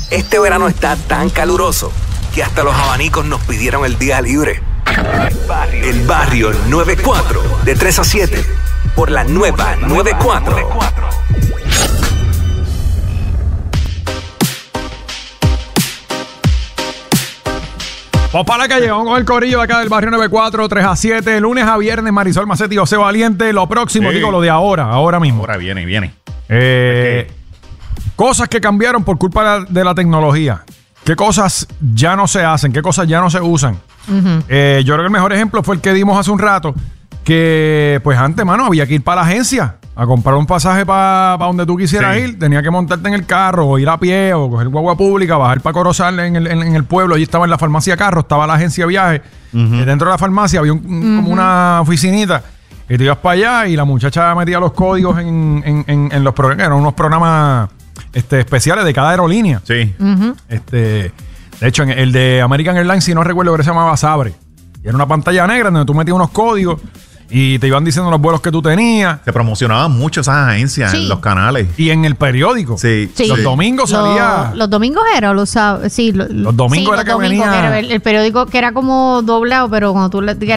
Este verano está tan caluroso que hasta los abanicos nos pidieron el día libre. El Barrio 94, de 3 a 7, por la nueva 94. Vamos para la calle, vamos con el corillo de acá del Barrio 94, 3 a 7, lunes a viernes, Marisol Macetti y José Valiente. Lo próximo, digo, lo de ahora mismo. Ahora viene. Cosas que cambiaron por culpa de la tecnología. ¿Qué cosas ya no se hacen? ¿Qué cosas ya no se usan? Yo creo que el mejor ejemplo fue el que dimos hace un rato, que pues antes, mano, había que ir para la agencia a comprar un pasaje para donde tú quisieras ir. Tenía que montarte en el carro o ir a pie o coger guagua pública, bajar para Corozal en el pueblo. Allí estaba en la farmacia carro, estaba la agencia de viaje. Dentro de la farmacia había como una oficinita. Y te ibas para allá y la muchacha metía los códigos en los programas. Eran unos programas especiales de cada aerolínea. Sí. De hecho, en el de American Airlines, si no recuerdo, que se llamaba Sabre. Y era una pantalla negra donde tú metías unos códigos y te iban diciendo los vuelos que tú tenías. Se promocionaban mucho esas agencias en los canales. Y en el periódico. Sí. Los domingos salía... Los domingos era, los domingos era que venía... el periódico que era como doblado, pero cuando tú le